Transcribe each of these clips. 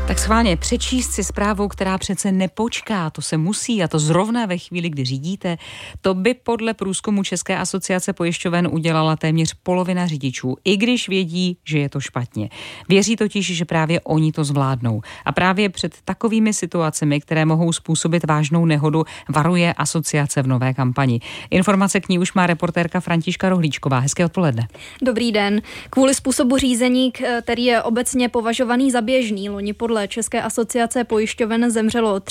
Tak schválně přečíst si zprávu, která přece nepočká, to se musí, a to zrovna ve chvíli, kdy řídíte. To by podle průzkumu České asociace pojišťoven udělala téměř polovina řidičů, i když vědí, že je to špatně. Věří totiž, že právě oni to zvládnou. A právě před takovými situacemi, které mohou způsobit vážnou nehodu, varuje asociace v nové kampani. Informace k ní už má reportérka Františka Rohlíčková. Hezké odpoledne. Dobrý den. Kvůli způsobu řízení, který je obecně považovaný za běžný, loni podle České asociace pojišťoven zemřelo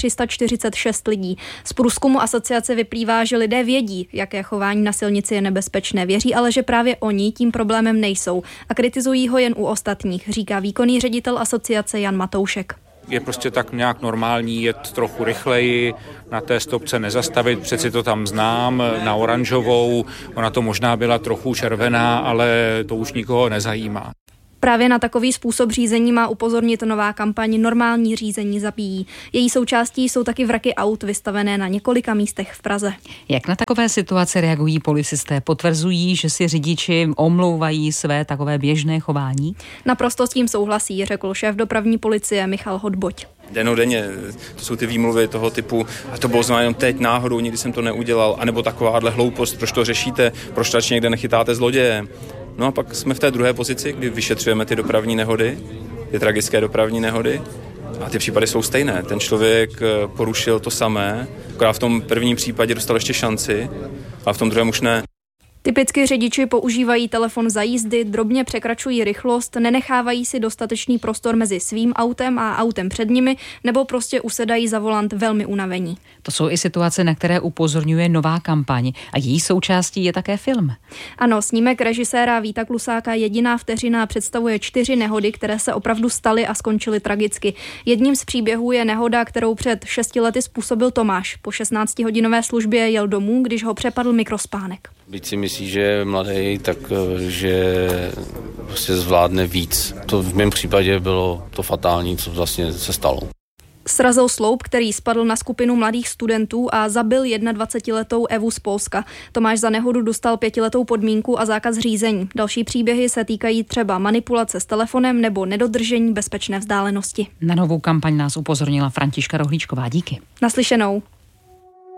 346 lidí. Z průzkumu asociace vyplývá, že lidé vědí, jaké chování na silnici je nebezpečné. Věří ale, že právě oni tím problémem nejsou a kritizují ho jen u ostatních, říká výkonný ředitel asociace Jan Matoušek. Je prostě tak nějak normální jet trochu rychleji, na té stopce nezastavit, přeci to tam znám, na oranžovou, ona to možná byla trochu červená, ale to už nikoho nezajímá. Právě na takový způsob řízení má upozornit nová kampaň Normální řízení zabíjí. Její součástí jsou taky vraky aut vystavené na několika místech v Praze. Jak na takové situace reagují policisté? Potvrzují, že si řidiči omlouvají své takové běžné chování? Naprosto s tím souhlasí, řekl šéf dopravní policie Michal Hodboť. Dennodenně, to jsou ty výmluvy toho typu, a to bylo znamená jenom teď náhodou, nikdy jsem to neudělal, anebo takováhle hloupost, proč to řešíte, proč radši někde nechytáte zloděje. No a pak jsme v té druhé pozici, kdy vyšetřujeme ty dopravní nehody, ty tragické dopravní nehody, a ty případy jsou stejné. Ten člověk porušil to samé, akorát v tom prvním případě dostal ještě šanci, a v tom druhém už ne. Typicky řidiči používají telefon za jízdy, drobně překračují rychlost, nenechávají si dostatečný prostor mezi svým autem a autem před nimi, nebo prostě usedají za volant velmi unavení. To jsou i situace, na které upozorňuje nová kampaň, a její součástí je také film. Ano, snímek režiséra Víta Klusáka Jediná vteřina představuje 4 nehody, které se opravdu staly a skončily tragicky. Jedním z příběhů je nehoda, kterou před 6 lety způsobil Tomáš. Po 16hodinové službě jel domů, když ho přepadl mikrospánek. Byť si myslí, že je mladý, tak že prostě zvládne víc. To v mém případě bylo to fatální, co vlastně se stalo. Srazil sloup, který spadl na skupinu mladých studentů a zabil 21letou Evu z Polska. Tomáš za nehodu dostal 5letou podmínku a zákaz řízení. Další příběhy se týkají třeba manipulace s telefonem nebo nedodržení bezpečné vzdálenosti. Na novou kampaň nás upozornila Františka Rohlíčková. Díky. Naslyšenou.